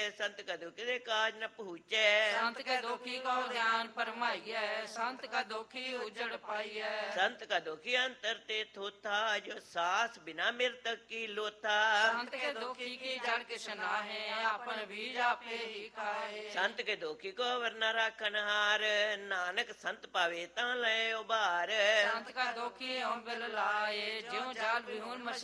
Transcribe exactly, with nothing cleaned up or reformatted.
संत का दुख दे काज न पहुँचे। संत के दुखी को ध्यान फरमाइए, संत का दुखी उजड़ पाइए। संत का दुखी अंतर ते थोथा, जो सास बिना मृतक की लोथा। संत के दुखी की जड़ किस नाहे, अपन बीज आपे ही खाए। संत के दुखी को वरना राखन हार, नानक संत पावे ता ले उबार। संत का दुखी हम बिल लाए, ज्यों जाल बिहुन